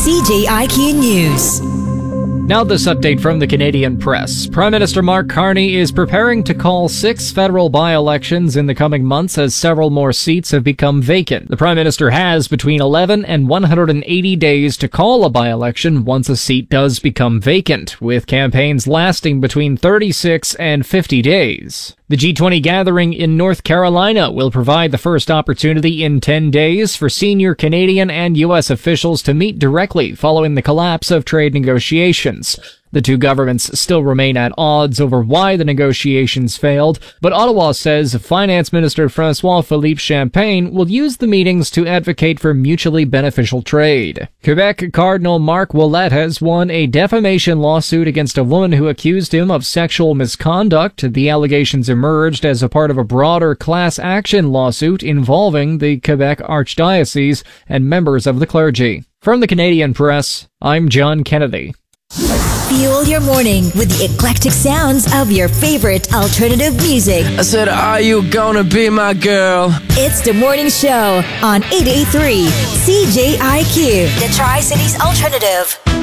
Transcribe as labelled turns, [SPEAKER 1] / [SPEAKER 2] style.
[SPEAKER 1] CJIQ News.
[SPEAKER 2] Now this update from the Canadian press. Prime Minister Mark Carney is preparing to call 6 federal by-elections in the coming months as several more seats have become vacant. The Prime Minister has between 11 and 180 days to call a by-election once a seat does become vacant, with campaigns lasting between 36 and 50 days. The G20 gathering in North Carolina will provide the first opportunity in 10 days for senior Canadian and U.S. officials to meet directly following the collapse of trade negotiations. The two governments still remain at odds over why the negotiations failed, but Ottawa says Finance Minister François-Philippe Champagne will use the meetings to advocate for mutually beneficial trade. Quebec Cardinal Marc Ouellet has won a defamation lawsuit against a woman who accused him of sexual misconduct. The allegations emerged as a part of a broader class action lawsuit involving the Quebec Archdiocese and members of the clergy. From the Canadian Press, I'm John Kennedy.
[SPEAKER 1] Fuel your morning with the eclectic sounds of your favorite alternative music.
[SPEAKER 3] I said, are you gonna be my girl?
[SPEAKER 1] It's the morning show on 88.3 CJIQ, the Tri-Cities Alternative.